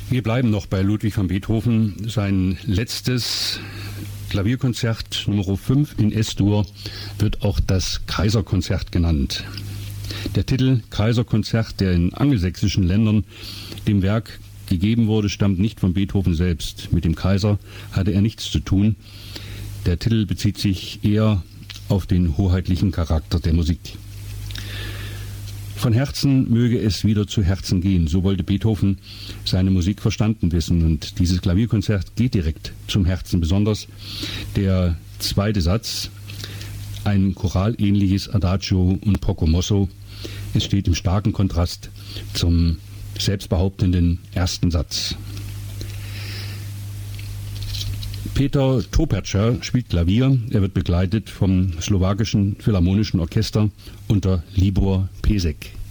Wir bleiben noch bei Ludwig van Beethoven. Sein letztes Klavierkonzert Nummer 5 in S-Dur wird auch das Kaiserkonzert genannt. Der Titel Kaiserkonzert, der in angelsächsischen Ländern dem Werk gegeben wurde, stammt nicht von Beethoven selbst. Mit dem Kaiser hatte er nichts zu tun. Der Titel bezieht sich eher auf den hoheitlichen Charakter der Musik. Von Herzen möge es wieder zu Herzen gehen. So wollte Beethoven seine Musik verstanden wissen. Und dieses Klavierkonzert geht direkt zum Herzen. Besonders der zweite Satz, ein choralähnliches Adagio und Poco mosso. Es steht im starken Kontrast zum selbstbehauptenden ersten Satz. Peter Toperča spielt Klavier. Er wird begleitet vom slowakischen Philharmonischen Orchester unter Libor Pesek.